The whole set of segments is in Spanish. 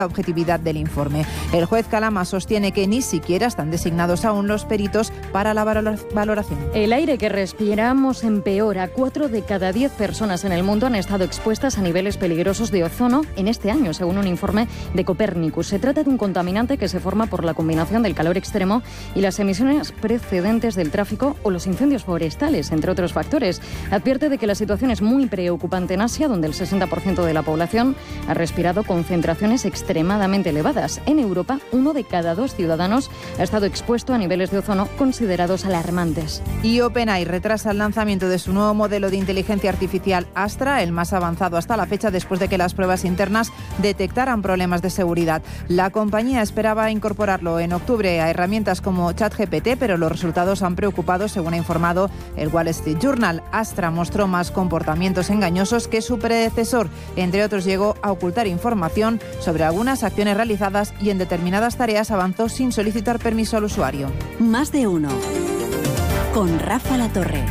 la objetividad del informe. El juez Calama sostiene que ni siquiera están designados aún los peritos para la valoración. El aire que respiramos empeora. 4 de cada 10 personas en el mundo han estado expuestas a niveles peligrosos de ozono en este año, según un informe de Copernicus. Se trata de un contaminante que se forma por la combinación del calor extremo y las emisiones precedentes del tráfico o los incendios forestales, entre otros factores. Advierte de que la situación es muy preocupante en Asia, donde el 60% de la población ha respirado concentraciones extremadamente elevadas. En Europa, 1 de cada 2 ciudadanos ha estado expuesto a niveles de ozono considerados alarmantes. Y OpenAI retrasa el lanzamiento de su nuevo modelo de inteligencia artificial Astra, el más avanzado hasta la fecha, después de que las pruebas internas detectaran problemas de seguridad. La compañía esperaba incorporarlo en octubre a herramientas como ChatGPT, pero los resultados han preocupado, según ha informado el Wall Street Journal. Astra mostró más comportamientos engañosos que su predecesor. Entre otros, llegó a ocultar información sobre algunas acciones realizadas y en determinadas tareas avanzó sin solicitar permiso al usuario. Más de uno. Con Rafa Latorre.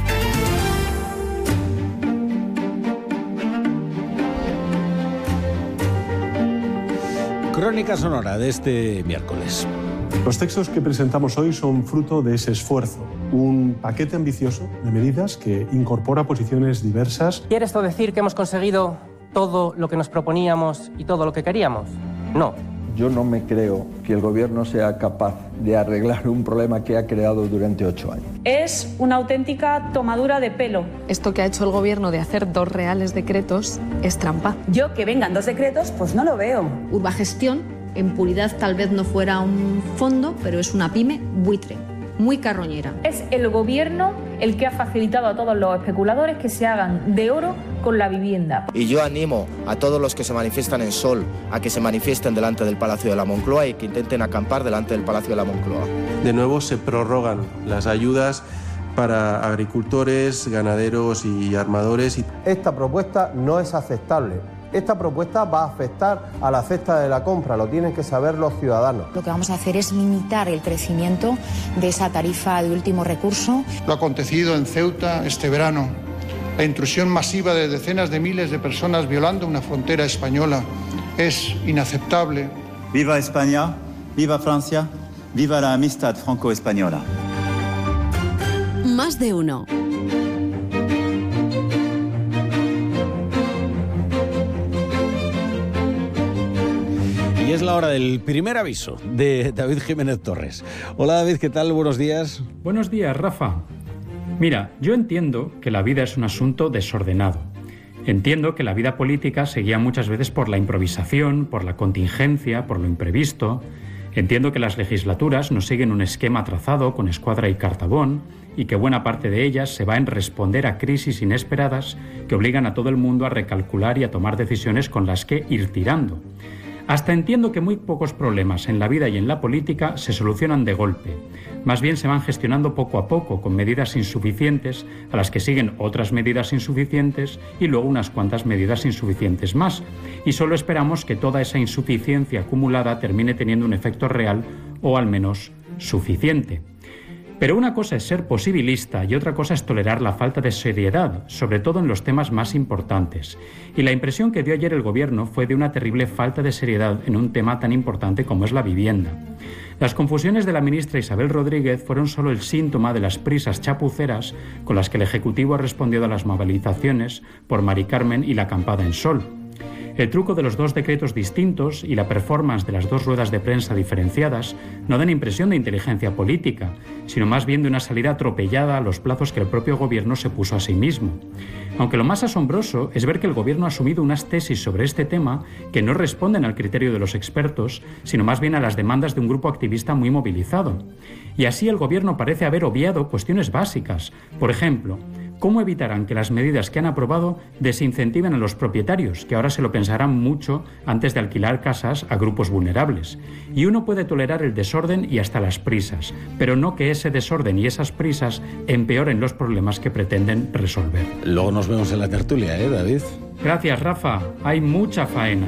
Crónica sonora de este miércoles. Los textos que presentamos hoy son fruto de ese esfuerzo, un paquete ambicioso de medidas que incorpora posiciones diversas. ¿Quiere esto decir que hemos conseguido todo lo que nos proponíamos y todo lo que queríamos? No. Yo no me creo que el gobierno sea capaz de arreglar un problema que ha creado durante 8 años. Es una auténtica tomadura de pelo. Esto que ha hecho el gobierno de hacer 2 reales decretos es trampa. Yo que vengan 2 decretos, pues no lo veo. Urbagestión, en puridad tal vez no fuera un fondo, pero es una pyme buitre, muy carroñera. Es el gobierno el que ha facilitado a todos los especuladores que se hagan de oro con la vivienda. Y yo animo a todos los que se manifiestan en Sol a que se manifiesten delante del Palacio de la Moncloa y que intenten acampar delante del Palacio de la Moncloa. De nuevo se prorrogan las ayudas para agricultores, ganaderos y armadores. Esta propuesta no es aceptable. Esta propuesta va a afectar a la cesta de la compra, lo tienen que saber los ciudadanos. Lo que vamos a hacer es limitar el crecimiento de esa tarifa de último recurso. Lo acontecido en Ceuta este verano, la intrusión masiva de decenas de miles de personas violando una frontera española, es inaceptable. Viva España, viva Francia, viva la amistad franco-española. Más de uno. Y es la hora del primer aviso de David Jiménez Torres. Hola David, ¿qué tal? Buenos días. Buenos días, Rafa. Mira, yo entiendo que la vida es un asunto desordenado. Entiendo que la vida política se guía muchas veces por la improvisación, por la contingencia, por lo imprevisto. Entiendo que las legislaturas no siguen un esquema trazado con escuadra y cartabón y que buena parte de ellas se va en responder a crisis inesperadas que obligan a todo el mundo a recalcular y a tomar decisiones con las que ir tirando. Hasta entiendo que muy pocos problemas en la vida y en la política se solucionan de golpe. Más bien se van gestionando poco a poco, con medidas insuficientes, a las que siguen otras medidas insuficientes y luego unas cuantas medidas insuficientes más. Y solo esperamos que toda esa insuficiencia acumulada termine teniendo un efecto real o al menos suficiente. Pero una cosa es ser posibilista y otra cosa es tolerar la falta de seriedad, sobre todo en los temas más importantes. Y la impresión que dio ayer el gobierno fue de una terrible falta de seriedad en un tema tan importante como es la vivienda. Las confusiones de la ministra Isabel Rodríguez fueron solo el síntoma de las prisas chapuceras con las que el Ejecutivo ha respondido a las movilizaciones por Mari Carmen y la acampada en Sol. El truco de los 2 decretos distintos y la performance de las 2 ruedas de prensa diferenciadas no dan impresión de inteligencia política, sino más bien de una salida atropellada a los plazos que el propio gobierno se puso a sí mismo. Aunque lo más asombroso es ver que el gobierno ha asumido unas tesis sobre este tema que no responden al criterio de los expertos, sino más bien a las demandas de un grupo activista muy movilizado. Y así el gobierno parece haber obviado cuestiones básicas. Por ejemplo, ¿cómo evitarán que las medidas que han aprobado desincentiven a los propietarios, que ahora se lo pensarán mucho antes de alquilar casas a grupos vulnerables? Y uno puede tolerar el desorden y hasta las prisas, pero no que ese desorden y esas prisas empeoren los problemas que pretenden resolver. Luego nos vemos en la tertulia, David? Gracias, Rafa. Hay mucha faena.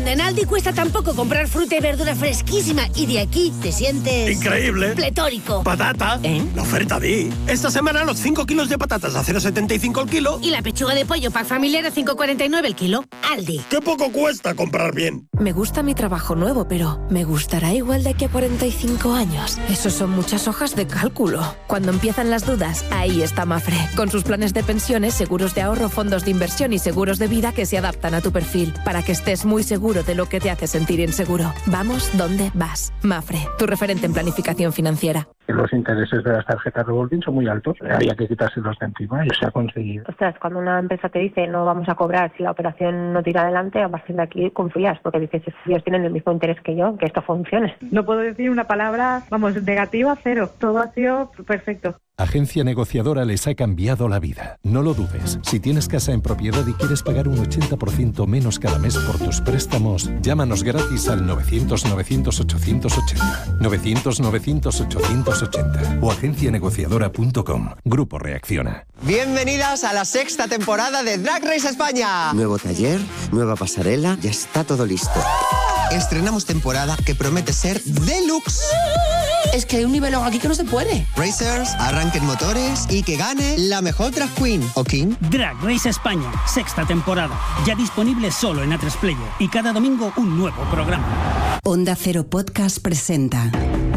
Cuando en Aldi cuesta tan poco comprar fruta y verdura fresquísima y de aquí te sientes... ¡increíble! ¡Pletórico! ¡Patata! La oferta Di. Esta semana los 5 kilos de patatas a 0,75 el kilo. Y la pechuga de pollo pack familiar a 5,49 el kilo. Aldi. ¡Qué poco cuesta comprar bien! Me gusta mi trabajo nuevo, pero ¿me gustará igual de aquí a 45 años? Eso son muchas hojas de cálculo. Cuando empiezan las dudas, ahí está Mafre. Con sus planes de pensiones, seguros de ahorro, fondos de inversión y seguros de vida que se adaptan a tu perfil, para que estés muy seguro de lo que te hace sentir inseguro. Vamos donde vas. Mafre, tu referente en planificación financiera. Los intereses de las tarjetas revolving son muy altos. Había que quitárselos de encima y se ha conseguido. Ostras, cuando una empresa te dice no vamos a cobrar si la operación no tira adelante, a partir de aquí confías, porque dices, ellos tienen el mismo interés que yo, que esto funcione. No puedo decir una palabra, negativa, cero. Todo ha sido perfecto. Agencia Negociadora les ha cambiado la vida. No lo dudes. Si tienes casa en propiedad y quieres pagar un 80% menos cada mes por tus préstamos, llámanos gratis al 900-900-880. 900-900-880 o agencianegociadora.com. Grupo Reacciona. Bienvenidas a la 6ª temporada de Drag Race España. Nuevo taller, nueva pasarela, ya está todo listo. Estrenamos temporada que promete ser deluxe. Es que hay un nivel aquí que no se puede. Racers, arranquen motores y que gane la mejor drag queen o king. Drag Race España, 6ª temporada. Ya disponible solo en A3 Player y cada domingo un nuevo programa. Onda Cero Podcast presenta...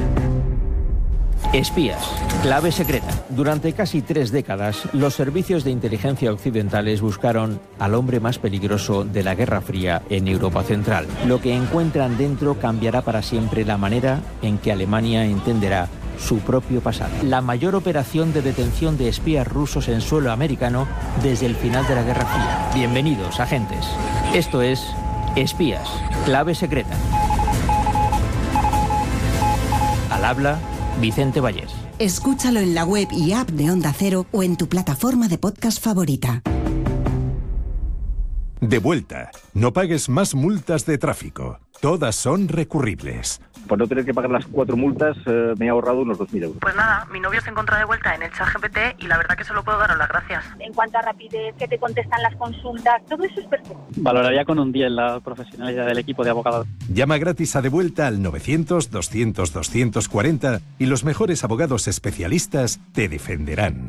Espías, clave secreta. Durante casi 3 décadas, los servicios de inteligencia occidentales buscaron al hombre más peligroso de la Guerra Fría en Europa Central. Lo que encuentran dentro cambiará para siempre la manera en que Alemania entenderá su propio pasado. La mayor operación de detención de espías rusos en suelo americano desde el final de la Guerra Fría. Bienvenidos, agentes. Esto es Espías, clave secreta. Al habla Vicente Vallés. Escúchalo en la web y app de Onda Cero o en tu plataforma de podcast favorita. De vuelta. No pagues más multas de tráfico. Todas son recurribles. Por no tener que pagar las 4 multas, me he ahorrado unos 2.000 euros. Pues nada, mi novio se encuentra de vuelta en el ChatGPT y la verdad que solo puedo daros las gracias. En cuanto a rapidez, que te contestan las consultas, todo eso es perfecto. Valoraría con un 10 la profesionalidad del equipo de abogados. Llama gratis a De Vuelta al 900-200-240 y los mejores abogados especialistas te defenderán.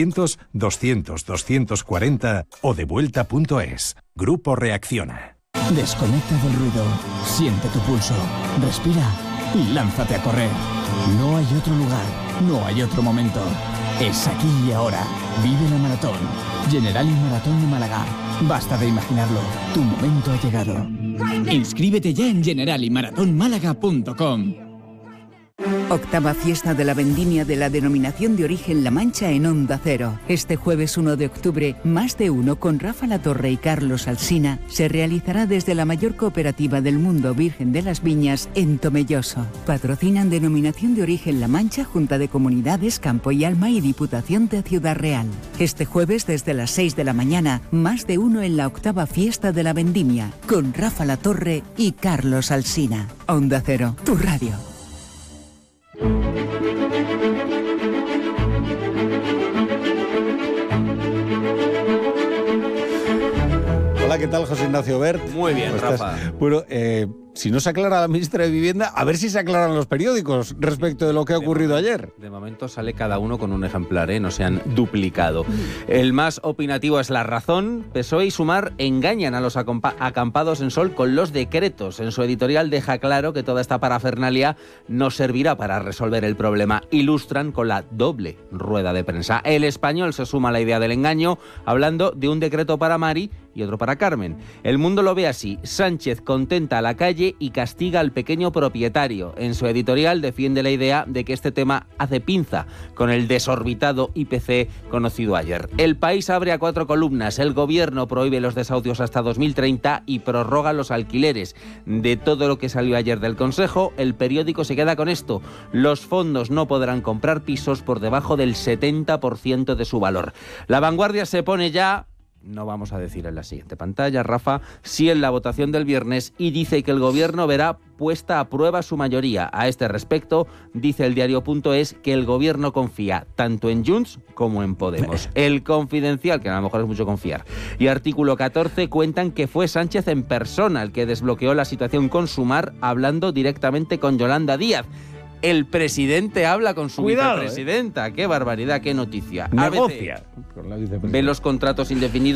900-200-240 o devuelta.es. Grupo Reacciona. Desconecta del ruido, siente tu pulso, respira y lánzate a correr. No hay otro lugar, no hay otro momento. Es aquí y ahora. Vive la maratón. Generali Maratón de Málaga. Basta de imaginarlo. Tu momento ha llegado. Inscríbete ya en generaliMaratónmálaga.com. Octava fiesta de la vendimia de la denominación de origen La Mancha en Onda Cero. Este jueves 1 de octubre, Más de Uno con Rafa Latorre y Carlos Alsina se realizará desde la mayor cooperativa del mundo Virgen de las Viñas en Tomelloso. Patrocinan denominación de origen La Mancha, Junta de Comunidades, Campo y Alma y Diputación de Ciudad Real. Este jueves desde las 6 de la mañana, Más de Uno en la octava fiesta de la vendimia con Rafa Latorre y Carlos Alsina. Onda Cero, tu radio. Hola, ¿qué tal, José Ignacio Wert? Muy bien, Rafa. Bueno, si no se aclara la ministra de Vivienda, a ver si se aclaran los periódicos respecto de lo que ha ocurrido ayer. De momento sale cada uno con un ejemplar, no se han duplicado. El más opinativo es La Razón. PSOE y Sumar engañan a los acampados en sol con los decretos. En su editorial deja claro que toda esta parafernalia no servirá para resolver el problema. Ilustran con la doble rueda de prensa. El Español se suma a la idea del engaño, hablando de un decreto para Mari y otro para Carmen. El Mundo lo ve así. Sánchez contenta a la calle y castiga al pequeño propietario. En su editorial defiende la idea de que este tema hace pinza con el desorbitado IPC conocido ayer. El País abre a 4 columnas. El gobierno prohíbe los desahucios hasta 2030 y prorroga los alquileres. De todo lo que salió ayer del Consejo, el periódico se queda con esto. Los fondos no podrán comprar pisos por debajo del 70% de su valor. La Vanguardia se pone ya No vamos a decir en la siguiente pantalla, Rafa, sí en la votación del viernes, y dice que el gobierno verá puesta a prueba su mayoría. A este respecto, dice el diario.es que el gobierno confía tanto en Junts como en Podemos. El Confidencial, que a lo mejor es mucho confiar, y Artículo 14 cuentan que fue Sánchez en persona el que desbloqueó la situación con Sumar, hablando directamente con Yolanda Díaz. El presidente habla con su vicepresidenta. ¡Qué barbaridad, qué noticia! Negocia con la vicepresidenta. Ve los contratos indefinidos